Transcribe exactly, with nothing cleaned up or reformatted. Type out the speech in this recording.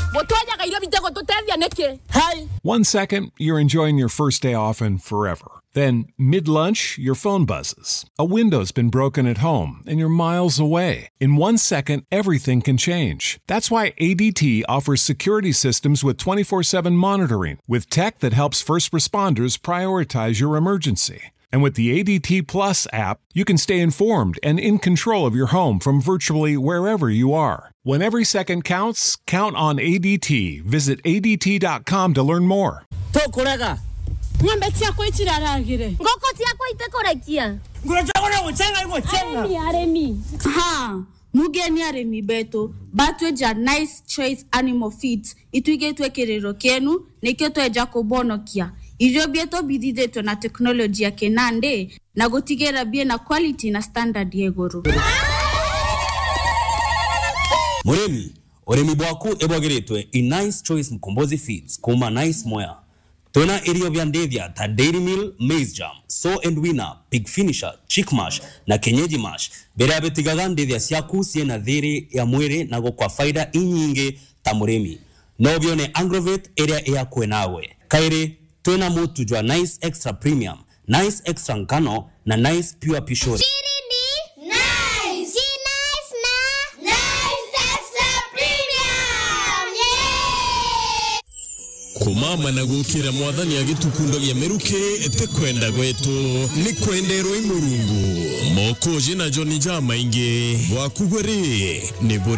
One second, you're enjoying your first day off and forever. Then, mid-lunch, your phone buzzes. A window's been broken at home, and you're miles away. In one second, everything can change. That's why A D T offers security systems with twenty-four seven monitoring, with tech that helps first responders prioritize your emergency. And with the A D T Plus app, you can stay informed and in control of your home from virtually wherever you are. When every second counts, count on A D T. Visit A D T dot com to learn more. Ngombe tiako itiraragire. Ngoko tiako itekorekia. Ngurachagora uchenga iko chenga. Aremi aremi. Ha, mugeni aremi beto. Batwe ja nice choice animal feeds. Ituige twekerero kenu neketo eja kobonokia. Ivyo bieto bidideto na teknolojia kenande na gotigera bie na quality na standard yegoro. Muremi, oremi bwaku ebogeretwe in nice choice mkombozi feeds kuma nice moya. Tuna area vyandevya ta Dairy Mill, Maize Jam, So and Winner, Pig Finisher, Chick Mash na Kenyeji Mash. Bere abetigagandevya siaku sie na dhere ya mwere na go kwa faida inyinge ta Muremi. Nobyo ne Angrovet area ea kwenawe. Kaire, tuna mutu jua Nice Extra Premium, Nice Extra Nkano na Nice Pure Pishori. Kumama na gukira mwathani agitukundo gya meruke tekwenda gwetu ni kwendero imurungu moko jina Johnny Jamainge wakugwere ni